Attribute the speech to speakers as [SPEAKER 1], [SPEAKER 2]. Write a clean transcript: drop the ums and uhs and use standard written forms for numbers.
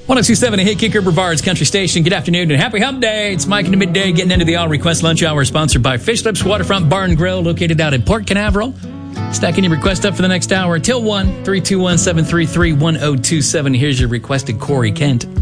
[SPEAKER 1] 1027 Hey Kicker Brevard's Country Station. Good afternoon and happy hump day. It's Mike in the midday getting into the All Request Lunch Hour, sponsored by Fish Lips Waterfront Bar and Grill, located out in Port Canaveral. Stacking your request up for the next hour. Till 1-321-733-1027. Here's your requested Corey Kent.